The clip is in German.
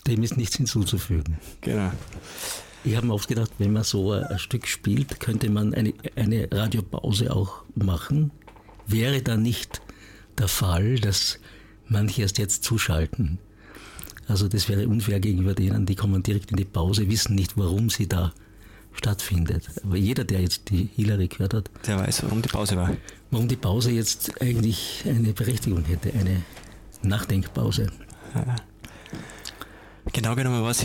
Dem ist nichts hinzuzufügen. Genau. Ich habe mir oft gedacht, wenn man so ein Stück spielt, könnte man eine Radiopause auch machen. Wäre da nicht der Fall, dass manche erst jetzt zuschalten? Also das wäre unfair gegenüber denen, die kommen direkt in die Pause, wissen nicht, warum sie da stattfindet. Aber jeder, der jetzt die Hillary gehört hat, Der weiß, warum die Pause war. warum die Pause jetzt eigentlich eine Berechtigung hätte, eine Nachdenkpause. Genau genommen war es